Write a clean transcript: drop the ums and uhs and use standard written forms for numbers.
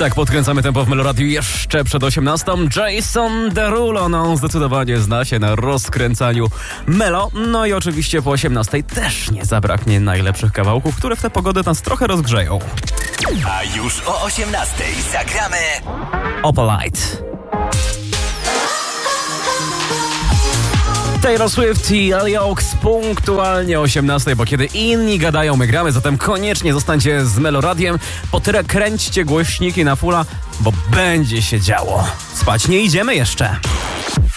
Tak, podkręcamy tempo w Meloradiu jeszcze przed 18. Jason Derulo, no zdecydowanie zna się na rozkręcaniu Melo. No i oczywiście po 18 też nie zabraknie najlepszych kawałków, które w tę pogodę nas trochę rozgrzeją. A już o 18 zagramy Opalite. Taylor Swift i Ellie Oaks punktualnie o 18, bo kiedy inni gadają, my gramy, zatem koniecznie zostańcie z Meloradiem, kręćcie głośniki na fulla, bo będzie się działo. Spać nie idziemy jeszcze.